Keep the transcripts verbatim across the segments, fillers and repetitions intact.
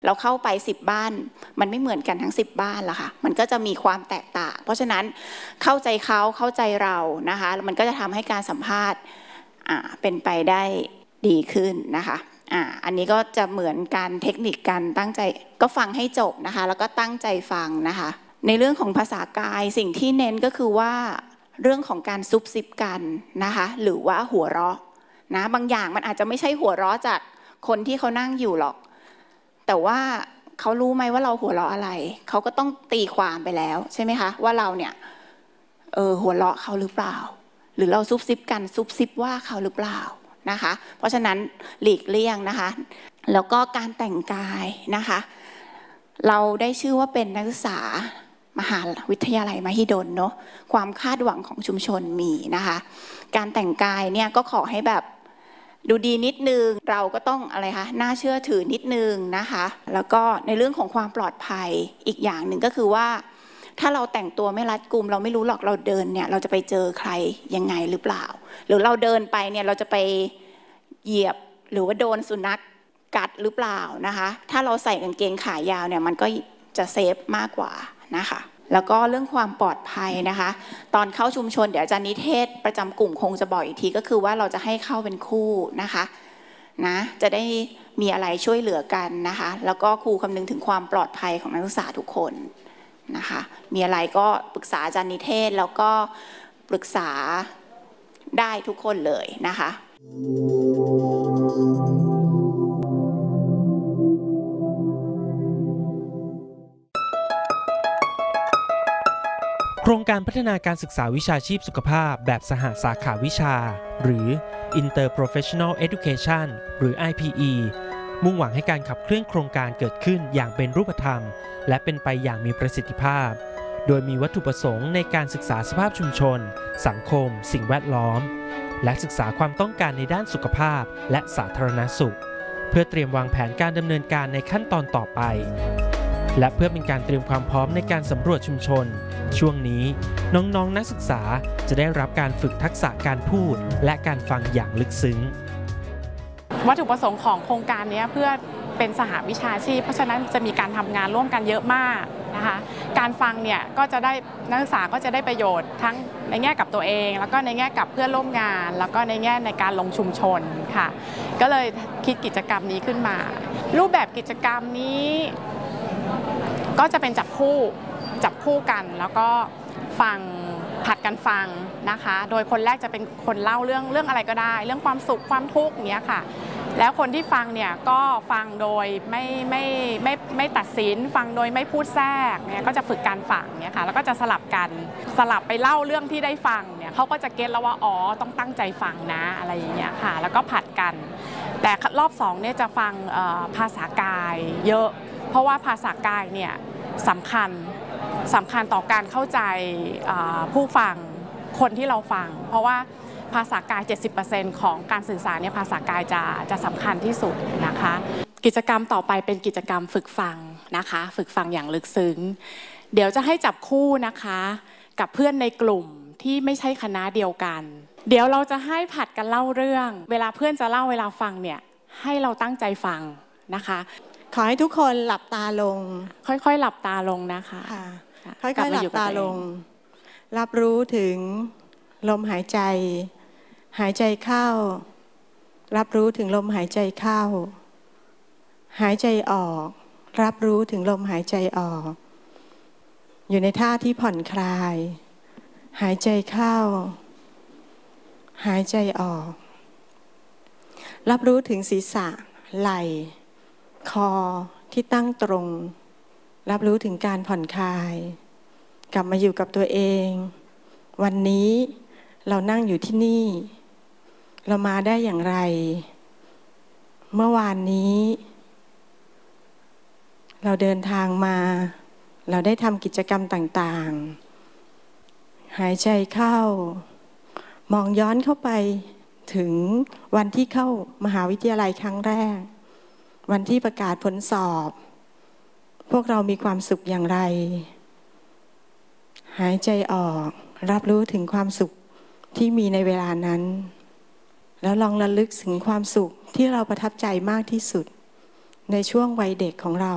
เราเข้าไปสิบบ้านมันไม่เหมือนกันทั้งสิบบ้านละค่ะมันก็จะมีความแตกต่างเพราะฉะนั้นเข้าใจเขาเข้าใจเรานะคะมันก็จะทำให้การสัมภาษณ์อ่าเป็นไปได้ดีขึ้นนะคะอ่าอันนี้ก็จะเหมือนการเทคนิคการตั้งใจก็ฟังให้จบนะคะแล้วก็ตั้งใจฟังนะคะในเรื่องของภาษากายสิ่งที่เน้นก็คือว่าเรื่องของการซุบซิบกันนะคะหรือว่าหัวเราะนะบางอย่างมันอาจจะไม่ใช่หัวเราะจากคนที่เขานั่งอยู่หรอกแต่ว่าเขารู้ไหมว่าเราหัวเราะอะไรเขาก็ต้องตีความไปแล้วใช่ไหมคะว่าเราเนี่ยเออหัวเราะเขาหรือเปล่าหรือเราซุบซิบกันซุบซิบว่าเขาหรือเปล่านะคะเพราะฉะนั้นหลีกเลี่ยงนะคะแล้วก็การแต่งกายนะคะเราได้ชื่อว่าเป็นนักศึกษามหาวิทยาลัยมหิดลเนาะความคาดหวังของชุมชนมีนะคะการแต่งกายเนี่ยก็ขอให้แบบดูดีนิดนึงเราก็ต้องอะไรคะน่าเชื่อถือนิดนึงนะคะแล้วก็ในเรื่องของความปลอดภัยอีกอย่างหนึ่งก็คือว่าถ้าเราแต่งตัวไม่รัดกุมเราไม่รู้หรอกเราเดินเนี่ยเราจะไปเจอใครยังไงหรือเปล่าหรือเราเดินไปเนี่ยเราจะไปเหยียบหรือว่าโดนสุนัขกัดหรือเปล่านะคะถ้าเราใส่กางเกงขายาวเนี่ยมันก็จะเซฟมากกว่านะคะแล้วก็เรื่องความปลอดภัยนะคะตอนเข้าชุมชนเดี๋ยวอาจารย์นิเทศประจำกลุ่มคงจะบอกอีกทีก็คือว่าเราจะให้เข้าเป็นคู่นะคะนะจะได้มีอะไรช่วยเหลือกันนะคะแล้วก็ครูคำนึงถึงความปลอดภัยของนักศึกษาทุกคนนะคะมีอะไรก็ปรึกษาอาจารย์นิเทศแล้วก็ปรึกษาได้ทุกคนเลยนะคะโครงการพัฒนาการศึกษาวิชาชีพสุขภาพแบบสหสาขาวิชาหรือ Interprofessional Education หรือ ไอ พี อี มุ่งหวังให้การขับเคลื่อนโครงการเกิดขึ้นอย่างเป็นรูปธรรมและเป็นไปอย่างมีประสิทธิภาพโดยมีวัตถุประสงค์ในการศึกษาสภาพชุมชนสังคมสิ่งแวดล้อมและศึกษาความต้องการในด้านสุขภาพและสาธารณสุขเพื่อเตรียมวางแผนการดำเนินการในขั้นตอนต่อไปและเพื่อเป็นการเตรียมความพร้อมในการสำรวจชุมชนช่วงนี้น้องๆ น, นักศึกษาจะได้รับการฝึกทักษะการพูดและการฟังอย่างลึกซึ้งวัตถุประสงค์ของโครงการนี้เพื่อเป็นสหวิชาชีพเพราะฉะนั้นจะมีการทำงานร่วมกันเยอะมากนะคะการฟังเนี่ยก็จะได้นักศึกษาก็จะได้ประโยชน์ทั้งในแง่กับตัวเองแล้วก็ในแง่กับเพื่อนร่วมงานแล้วก็ในแง่ในการลงชุมชนค่ะก็เลยคิดกิจกรรมนี้ขึ้นมารูปแบบกิจกรรมนี้ก็จะเป็นจับคู่จับคู่กันแล้วก็ฟังผัดกันฟังนะคะโดยคนแรกจะเป็นคนเล่าเรื่องเรื่องอะไรก็ได้เรื่องความสุขความทุกข์อย่างเงี้ยค่ะแล้วคนที่ฟังเนี่ยก็ฟังโดยไม่ไม่ไม่ไม่ตัดสินฟังโดยไม่พูดแทรกเนี่ยก็จะฝึกการฟังเนี่ยค่ะแล้วก็จะสลับกันสลับไปเล่าเรื่องที่ได้ฟังเนี่ยเขาก็จะเก็ตแล้วว่าอ๋อต้องตั้งใจฟังนะอะไรอย่างเงี้ยค่ะแล้วก็ผัดกันแต่รอบสองเนี่ยจะฟังภาษากายเยอะเพราะว่าภาษากายเนี่ยสำคัญสำคัญต่อการเข้าใจผู้ฟังคนที่เราฟังเพราะว่าภาษากาย เจ็ดสิบเปอร์เซ็นต์ ของการสื่อสารเนี่ยภาษากายจะจะสำคัญที่สุดนะคะกิจกรรมต่อไปเป็นกิจกรรมฝึกฟังนะคะฝึกฟังอย่างลึกซึ้งเดี๋ยวจะให้จับคู่นะคะกับเพื่อนในกลุ่มที่ไม่ใช่คณะเดียวกันเดี๋ยวเราจะให้ผัดกันเล่าเรื่องเวลาเพื่อนจะเล่าเวลาฟังเนี่ยให้เราตั้งใจฟังนะคะขอให้ทุกคนหลับตาลงค่อยๆหลับตาลงนะคะค่อยๆหลับตาลงรับรู้ถึงลมหายใจหายใจเข้ารับรู้ถึงลมหายใจเข้าหายใจออกรับรู้ถึงลมหายใจออกอยู่ในท่าที่ผ่อนคลายหายใจเข้าหายใจออกรับรู้ถึงศีรษะไหล่คอที่ตั้งตรงรับรู้ถึงการผ่อนคลายกลับมาอยู่กับตัวเองวันนี้เรานั่งอยู่ที่นี่เรามาได้อย่างไรเมื่อวานนี้เราเดินทางมาเราได้ทำกิจกรรมต่างๆหายใจเข้ามองย้อนเข้าไปถึงวันที่เข้ามหาวิทยาลัยครั้งแรกวันที่ประกาศผลสอบพวกเรามีความสุขอย่างไรหายใจออกรับรู้ถึงความสุขที่มีในเวลานั้นแล้วลองระลึกถึงความสุขที่เราประทับใจมากที่สุดในช่วงวัยเด็กของเรา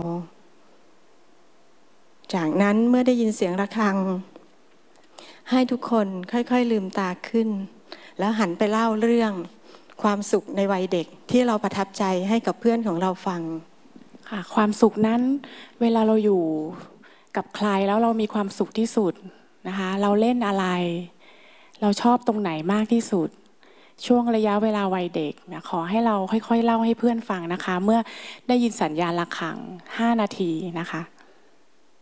จากนั้นเมื่อได้ยินเสียงระฆังให้ทุกคนค่อยๆลืมตาขึ้นแล้วหันไปเล่าเรื่องความสุขในวัยเด็กที่เราประทับใจให้กับเพื่อนของเราฟังค่ะความสุขนั้นเวลาเราอยู่กับใครแล้วเรามีความสุขที่สุดนะคะเราเล่นอะไรเราชอบตรงไหนมากที่สุดช่วงระยะเวลาวัยเด็กนะขอให้เราค่อยๆเล่าให้เพื่อนฟังนะคะเมื่อได้ยินสัญญาณระฆังห้านาทีนะคะ